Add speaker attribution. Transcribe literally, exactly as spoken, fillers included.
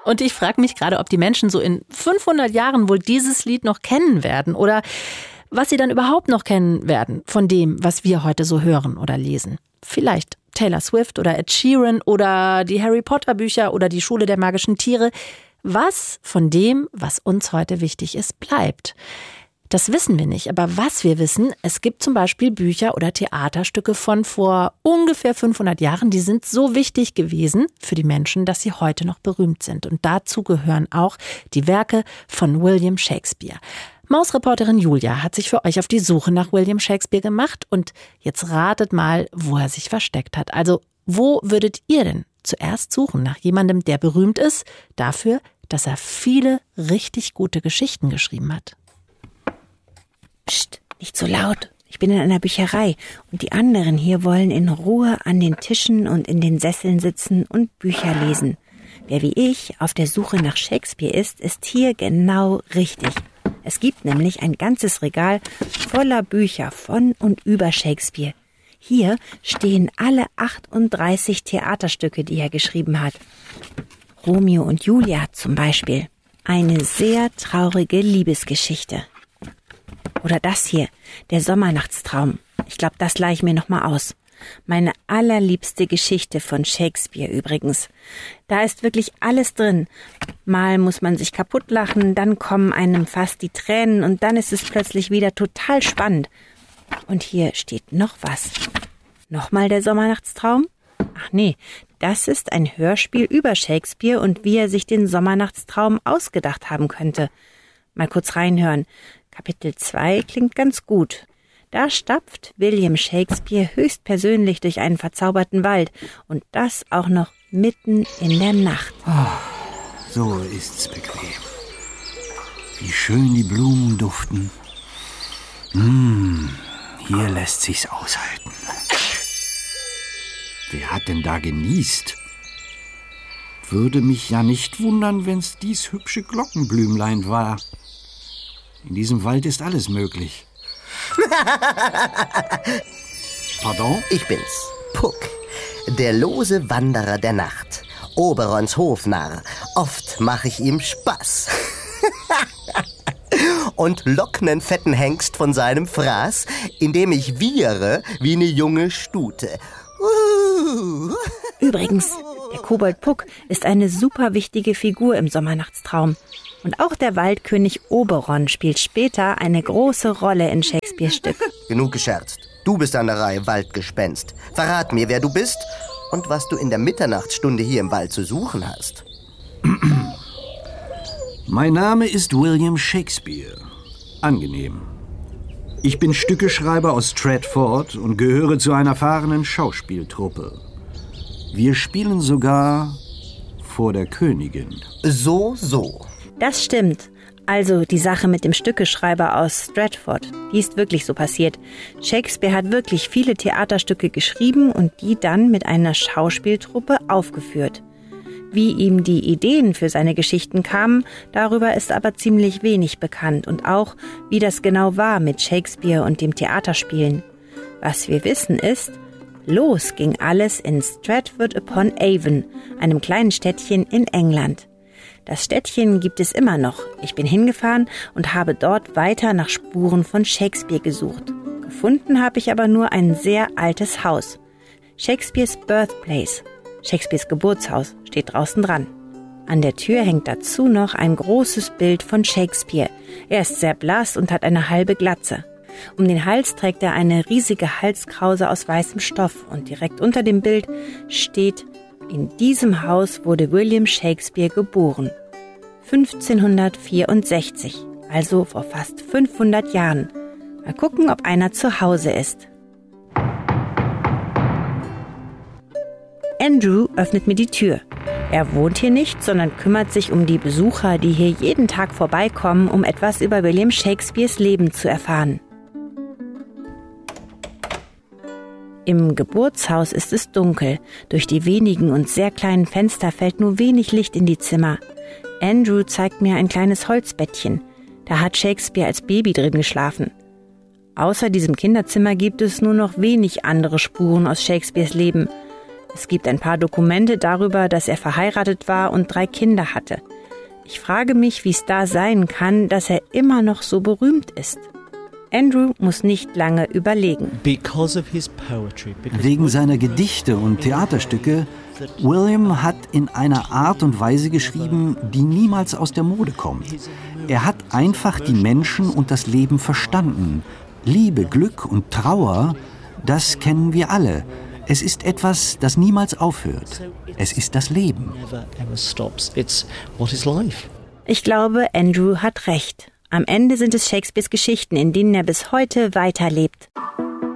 Speaker 1: Und ich frage mich gerade, ob die Menschen so in fünfhundert Jahren wohl dieses Lied noch kennen werden oder was sie dann überhaupt noch kennen werden von dem, was wir heute so hören oder lesen. Vielleicht Taylor Swift oder Ed Sheeran oder die Harry Potter Bücher oder die Schule der magischen Tiere. Was von dem, was uns heute wichtig ist, bleibt? Das wissen wir nicht, aber was wir wissen, es gibt zum Beispiel Bücher oder Theaterstücke von vor ungefähr fünfhundert Jahren, die sind so wichtig gewesen für die Menschen, dass sie heute noch berühmt sind. Und dazu gehören auch die Werke von William Shakespeare. Mausreporterin Julia hat sich für euch auf die Suche nach William Shakespeare gemacht und jetzt ratet mal, wo er sich versteckt hat. Also, wo würdet ihr denn zuerst suchen nach jemandem, der berühmt ist, dafür, dass er viele richtig gute Geschichten geschrieben hat?
Speaker 2: Psst, nicht so laut. Ich bin in einer Bücherei und die anderen hier wollen in Ruhe an den Tischen und in den Sesseln sitzen und Bücher lesen. Wer wie ich auf der Suche nach Shakespeare ist, ist hier genau richtig. Es gibt nämlich ein ganzes Regal voller Bücher von und über Shakespeare. Hier stehen alle achtunddreißig Theaterstücke, die er geschrieben hat. Romeo und Julia zum Beispiel. Eine sehr traurige Liebesgeschichte. Oder das hier, der Sommernachtstraum. Ich glaube, das leih ich mir nochmal aus. Meine allerliebste Geschichte von Shakespeare übrigens. Da ist wirklich alles drin. Mal muss man sich kaputt lachen, dann kommen einem fast die Tränen und dann ist es plötzlich wieder total spannend. Und hier steht noch was. Nochmal der Sommernachtstraum? Ach nee, das ist ein Hörspiel über Shakespeare und wie er sich den Sommernachtstraum ausgedacht haben könnte. Mal kurz reinhören. Kapitel zwei klingt ganz gut. Da stapft William Shakespeare höchstpersönlich durch einen verzauberten Wald und das auch noch mitten in der Nacht.
Speaker 3: Oh, so ist's bequem. Wie schön die Blumen duften. Mmh, hier lässt sich's aushalten. Wer hat denn da genießt? Würde mich ja nicht wundern, wenn's dies hübsche Glockenblümlein war. In diesem Wald ist alles möglich. Pardon?
Speaker 4: Ich bin's, Puck, der lose Wanderer der Nacht, Oberons Hofnarr. Oft mach ich ihm Spaß. Und lock nen fetten Hengst von seinem Fraß, indem ich wiehre wie ne junge Stute. Uh.
Speaker 2: Übrigens, der Kobold Puck ist eine super wichtige Figur im Sommernachtstraum. Und auch der Waldkönig Oberon spielt später eine große Rolle in Shakespeares Stück.
Speaker 4: Genug gescherzt. Du bist an der Reihe, Waldgespenst. Verrat mir, wer du bist und was du in der Mitternachtsstunde hier im Wald zu suchen hast.
Speaker 3: Mein Name ist William Shakespeare. Angenehm. Ich bin Stückeschreiber aus Stratford und gehöre zu einer erfahrenen Schauspieltruppe. Wir spielen sogar vor der Königin.
Speaker 4: So, so.
Speaker 2: Das stimmt. Also die Sache mit dem Stückeschreiber aus Stratford, die ist wirklich so passiert. Shakespeare hat wirklich viele Theaterstücke geschrieben und die dann mit einer Schauspieltruppe aufgeführt. Wie ihm die Ideen für seine Geschichten kamen, darüber ist aber ziemlich wenig bekannt und auch, wie das genau war mit Shakespeare und dem Theaterspielen. Was wir wissen ist, los ging alles in Stratford-upon-Avon, einem kleinen Städtchen in England. Das Städtchen gibt es immer noch. Ich bin hingefahren und habe dort weiter nach Spuren von Shakespeare gesucht. Gefunden habe ich aber nur ein sehr altes Haus. Shakespeares Birthplace, Shakespeares Geburtshaus, steht draußen dran. An der Tür hängt dazu noch ein großes Bild von Shakespeare. Er ist sehr blass und hat eine halbe Glatze. Um den Hals trägt er eine riesige Halskrause aus weißem Stoff und direkt unter dem Bild steht: In diesem Haus wurde William Shakespeare geboren. fünfzehnhundertvierundsechzig, also vor fast fünfhundert Jahren. Mal gucken, ob einer zu Hause ist. Andrew öffnet mir die Tür. Er wohnt hier nicht, sondern kümmert sich um die Besucher, die hier jeden Tag vorbeikommen, um etwas über William Shakespeares Leben zu erfahren. Im Geburtshaus ist es dunkel. Durch die wenigen und sehr kleinen Fenster fällt nur wenig Licht in die Zimmer. Andrew zeigt mir ein kleines Holzbettchen. Da hat Shakespeare als Baby drin geschlafen. Außer diesem Kinderzimmer gibt es nur noch wenig andere Spuren aus Shakespeares Leben. Es gibt ein paar Dokumente darüber, dass er verheiratet war und drei Kinder hatte. Ich frage mich, wie es da sein kann, dass er immer noch so berühmt ist. Andrew muss nicht lange überlegen.
Speaker 3: Wegen seiner Gedichte und Theaterstücke, William hat in einer Art und Weise geschrieben, die niemals aus der Mode kommt. Er hat einfach die Menschen und das Leben verstanden. Liebe, Glück und Trauer, das kennen wir alle. Es ist etwas, das niemals aufhört. Es ist das Leben.
Speaker 2: Ich glaube, Andrew hat recht. Am Ende sind es Shakespeares Geschichten, in denen er bis heute weiterlebt.